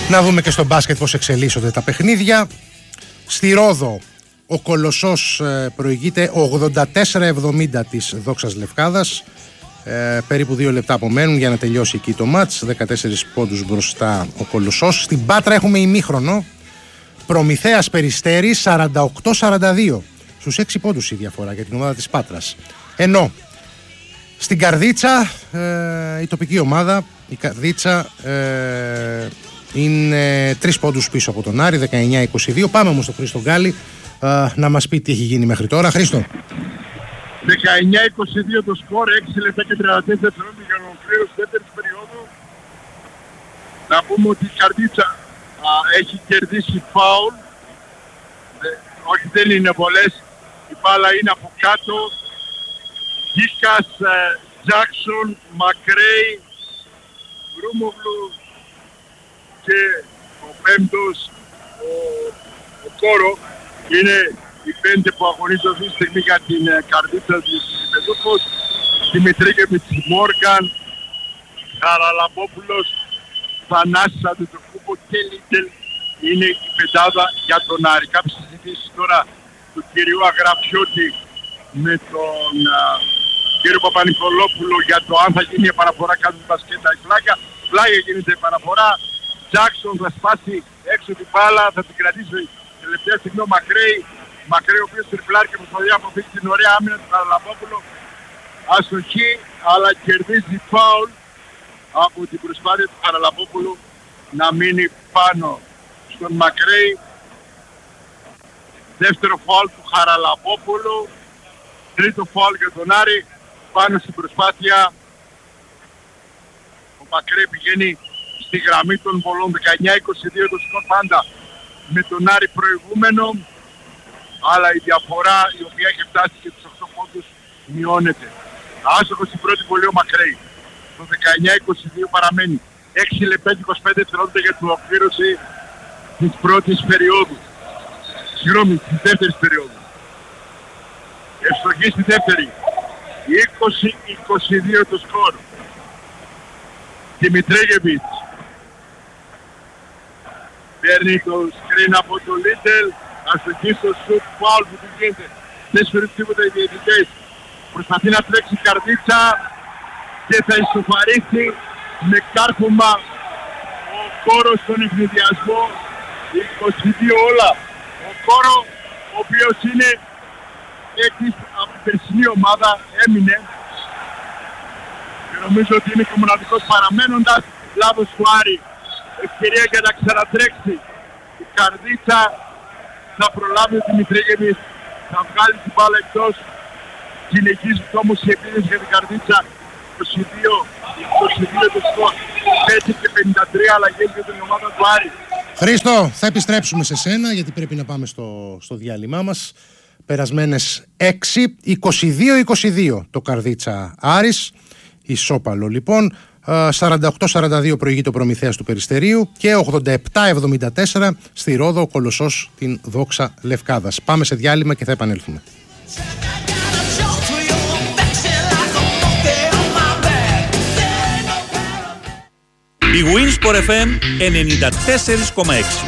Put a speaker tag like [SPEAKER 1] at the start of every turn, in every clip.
[SPEAKER 1] Να δούμε και στο μπάσκετ πώς εξελίσσονται τα παιχνίδια. Στη Ρόδο ο Κολοσσός προηγείται 84-70 της Δόξας Λευκάδας. Περίπου 2 λεπτά απομένουν για να τελειώσει εκεί το μάτς. 14 πόντους μπροστά ο Κολοσσός. Στην Πάτρα έχουμε ημίχρονο. Προμηθέας Περιστέρης 48-42. Στους 6 πόντους η διαφορά για την ομάδα της Πάτρας. Ενώ στην Καρδίτσα η τοπική ομάδα, η Καρδίτσα, είναι 3 πόντους πίσω από τον Άρη, 19-22. Πάμε όμως στον Χρήστο Γκάλη να μας πει τι έχει γίνει μέχρι τώρα. Χρήστο.
[SPEAKER 2] 19-22 το σκορ, 6 λεπτά και 34 δευτερόλεπτα για ολοκλήρωση δεύτερης περίοδου. Να πούμε ότι η Καρδίτσα έχει κερδίσει φάουλ. Όχι, δεν είναι πολλές. Η μπάλα είναι από κάτω. Γκίκας, Τζάκσον, Μακρέι, Ρουμογλου και ο πέμπτος, ο Κόρο. Είναι οι 5 που αγωνίζονται αυτή τη στιγμή για την Καρδίτσα της Πεδούκος. Δημητρίκεβιτς, Μόργαν, Χαραλαμπόπουλος, Θανάσης Αντετοκούμπο και Λίτελ είναι η πεντάδα για τον Άρη. Κάποιες συζητήσεις τώρα του κυρίου Αγραφιώτη με τον κύριο Παπα-Νικολόπουλο για το αν θα γίνει η παραφορά κάτω την μπασκέτα ή πλάγια. Πλάγια γίνεται η παραφορά. Τζάκσον θα σπάσει έξω την μπάλα, θα την κρατήσει τελευταία στιγμή ο Μακρέι. Μακρέι ο οποίος τριπλάρει και προσπαθεί να αποφύγει την ωραία άμυνα του Χαραλαμπόπουλου. Αστοχή, αλλά κερδίζει φάουλ από την προσπάθεια του Χαραλαμπόπουλου να μείνει πάνω στον Μακρέι. Δεύτερο φάουλ του Χαραλαμπόπουλου. Τρίτο φάουλ για τον Άρη. Πάνω στην προσπάθεια ο Μακρέι πηγαίνει στη γραμμή των βολών. 19-22 το σκορ πάντα με τον Άρη προηγούμενο, αλλά η διαφορά η οποία έχει φτάσει και τους 8 πόντους μειώνεται. Άστοχος στην πρώτη βολή ο Μακρέι. Το 19-22 παραμένει 6 λεπτά και 25 δευτερόλεπτα για την ολοκλήρωση της πρώτης περίοδου. Συγγνώμη, της δεύτερης περίοδου. Ευστοχή στη δεύτερη. 20-22 το σκορ. Δημητρέγεβιτς παίρνει το σκριν από το Λίτελ. Αστοχή στο σουτ, φάουλ που του γίνεται. Δεν σφαιρούν τίποτα οι διαιτητές. Προσπαθεί να τρέξει η Καρδίτσα και θα ισοφαρίσει με κάρφωμα ο Κόρος στον ευνηδιασμό. 22 όλα. Ο Κόρο, ο οποίος είναι έκτης από την περσινή ομάδα, έμεινε και νομίζω ότι είναι και ο μοναδικός παραμένοντας. Λάθος του Άρη, ευκαιρία για να ξανατρέξει. Η Καρδίτσα θα προλάβει ο Δημητρέγεβιτς, θα βγάλει την μπάλα εκτός. Συνεχίζει όμως η επίδεση για την Καρδίτσα. 22 το σκορ, 5 και 53 αλλαγές για την ομάδα του Άρη.
[SPEAKER 1] Χρήστο, θα επιστρέψουμε σε σένα γιατί πρέπει να πάμε στο διάλειμμά μας. Περασμένες 6, 22-22 το Καρδίτσα Άρης, ισόπαλο λοιπόν. 48-42 προηγείται ο Προμηθέας του Περιστερίου και 87-74 στη Ρόδο ο Κολοσσός την Δόξα Λευκάδας. Πάμε σε διάλειμμα και θα επανέλθουμε.
[SPEAKER 3] Η Winsport FM 94,6.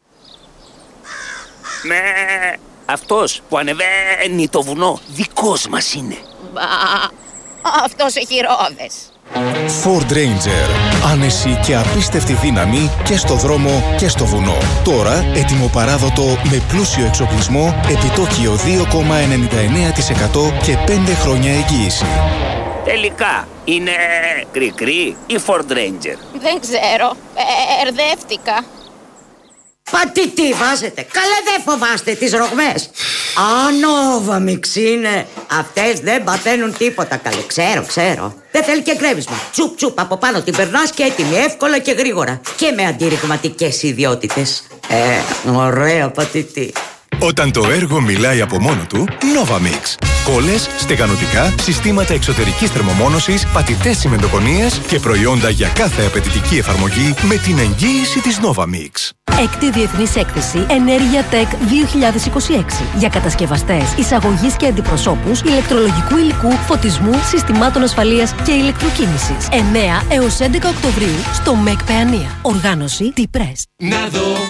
[SPEAKER 4] Με αυτός που ανεβαίνει το βουνό δικός μας είναι.
[SPEAKER 5] Μπα, αυτός έχει ρόδες.
[SPEAKER 6] Ford Ranger. Άνεση και απίστευτη δύναμη και στο δρόμο και στο βουνό. Τώρα έτοιμο παράδοτο με πλούσιο εξοπλισμό, επιτόκιο 2,99% και 5 χρόνια εγγύηση.
[SPEAKER 4] Τελικά είναι κρικρί ή Ford Ranger?
[SPEAKER 5] Δεν ξέρω, ερδεύτηκα.
[SPEAKER 7] Πατητή βάζετε, καλά δεν φοβάστε τις ρογμές. Novamix είναι. Αυτές δεν παθαίνουν τίποτα καλέ, ξέρω. Δεν θέλει και γκρέμισμα. Τσουπ τσουπ από πάνω την περνάς και έτοιμη, εύκολα και γρήγορα. Και με αντιρριγματικές ιδιότητες. Ωραία πατητή.
[SPEAKER 6] Όταν το έργο μιλάει από μόνο του, Novamix. Κόλλες, στεγανοτικά, συστήματα εξωτερικής θερμομόνωσης, πατητές τσιμεντοκονίες και προϊόντα για κάθε απαιτητική εφαρμογή με την εγγύηση της Novamix.
[SPEAKER 8] Έκτη Διεθνής Έκθεση Ενέργεια Tech 2026 για κατασκευαστές, εισαγωγής και αντιπροσώπους ηλεκτρολογικού υλικού, φωτισμού, συστημάτων ασφαλείας και ηλεκτροκίνησης. 9 έως 11 Οκτωβρίου στο ΜΕΚ Παιανία. Οργάνωση T-Press.
[SPEAKER 9] Να δω